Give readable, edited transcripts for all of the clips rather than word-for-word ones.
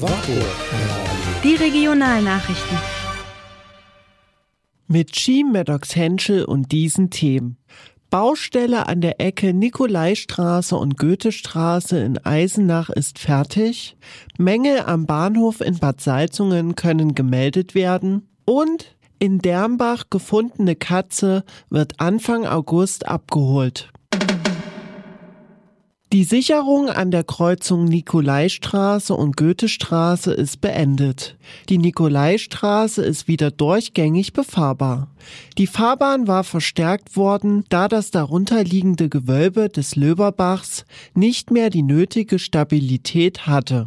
Die Regionalnachrichten. Mit Jean Maddox-Henschel und diesen Themen. Baustelle an der Ecke Nikolaistraße und Goethestraße in Eisenach ist fertig. Mängel am Bahnhof in Bad Salzungen können gemeldet werden. Und in Dermbach gefundene Katze wird Anfang August abgeholt. Die Sicherung an der Kreuzung Nikolaistraße und Goethestraße ist beendet. Die Nikolaistraße ist wieder durchgängig befahrbar. Die Fahrbahn war verstärkt worden, da das darunterliegende Gewölbe des Löberbachs nicht mehr die nötige Stabilität hatte.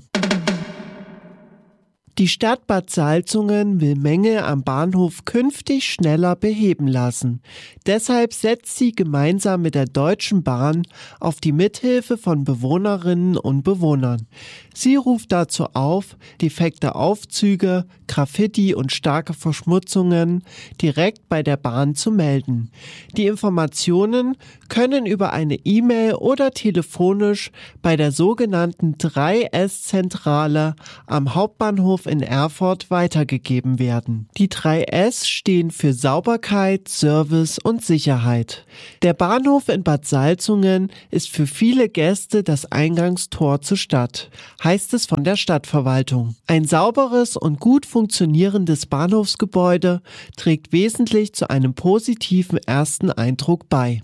Die Stadt Bad Salzungen will Mängel am Bahnhof künftig schneller beheben lassen. Deshalb setzt sie gemeinsam mit der Deutschen Bahn auf die Mithilfe von Bewohnerinnen und Bewohnern. Sie ruft dazu auf, defekte Aufzüge, Graffiti und starke Verschmutzungen direkt bei der Bahn zu melden. Die Informationen können über eine E-Mail oder telefonisch bei der sogenannten 3S-Zentrale am Hauptbahnhof in Erfurt weitergegeben werden. Die 3S stehen für Sauberkeit, Service und Sicherheit. Der Bahnhof in Bad Salzungen ist für viele Gäste das Eingangstor zur Stadt, heißt es von der Stadtverwaltung. Ein sauberes und gut funktionierendes Bahnhofsgebäude trägt wesentlich zu einem positiven ersten Eindruck bei.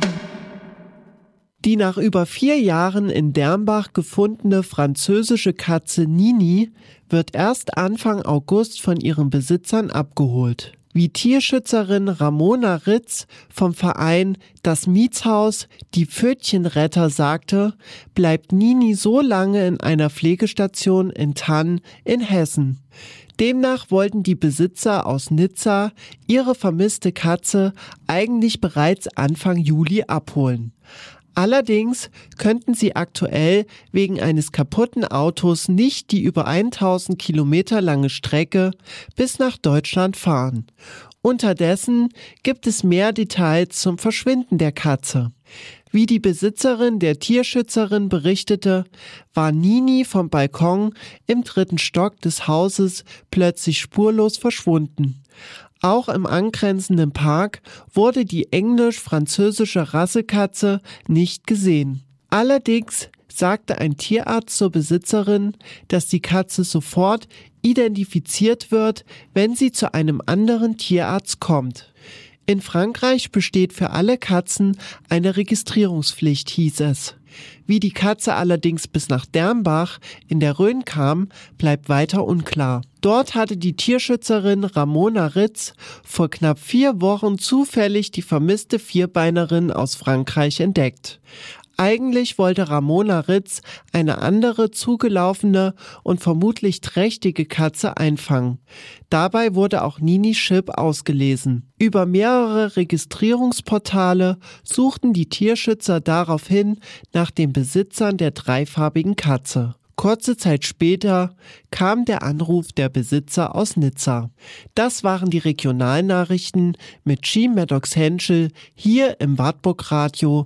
Die nach über 4 Jahren in Dermbach gefundene französische Katze Nini wird erst Anfang August von ihren Besitzern abgeholt. Wie Tierschützerin Ramona Ritz vom Verein Das Mietshaus Die Pfötchenretter sagte, bleibt Nini so lange in einer Pflegestation in Thann in Hessen. Demnach wollten die Besitzer aus Nizza ihre vermisste Katze eigentlich bereits Anfang Juli abholen. Allerdings könnten sie aktuell wegen eines kaputten Autos nicht die über 1000 Kilometer lange Strecke bis nach Deutschland fahren. Unterdessen gibt es mehr Details zum Verschwinden der Katze. Wie die Besitzerin der Tierschützerin berichtete, war Nini vom Balkon im 3. Stock des Hauses plötzlich spurlos verschwunden. Auch im angrenzenden Park wurde die englisch-französische Rassekatze nicht gesehen. Allerdings sagte ein Tierarzt zur Besitzerin, dass die Katze sofort identifiziert wird, wenn sie zu einem anderen Tierarzt kommt. In Frankreich besteht für alle Katzen eine Registrierungspflicht, hieß es. Wie die Katze allerdings bis nach Dermbach in der Rhön kam, bleibt weiter unklar. Dort hatte die Tierschützerin Ramona Ritz vor knapp 4 Wochen zufällig die vermisste Vierbeinerin aus Frankreich entdeckt. Eigentlich wollte Ramona Ritz eine andere zugelaufene und vermutlich trächtige Katze einfangen. Dabei wurde auch Ninis Chip ausgelesen. Über mehrere Registrierungsportale suchten die Tierschützer daraufhin nach den Besitzern der dreifarbigen Katze. Kurze Zeit später kam der Anruf der Besitzer aus Nizza. Das waren die Regionalnachrichten mit Jean Maddox-Henschel hier im Wartburg Radio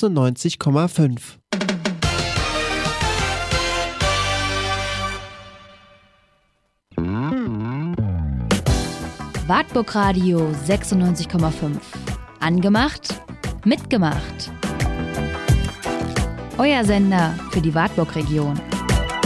96,5. Wartburg Radio 96,5. Angemacht, mitgemacht. Euer Sender für die Wartburg-Region.